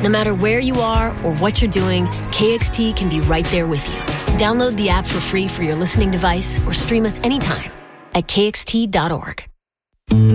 No matter where you are or what you're doing, KXT can be right there with you. Download the app for free for your listening device or stream us anytime at kxt.org.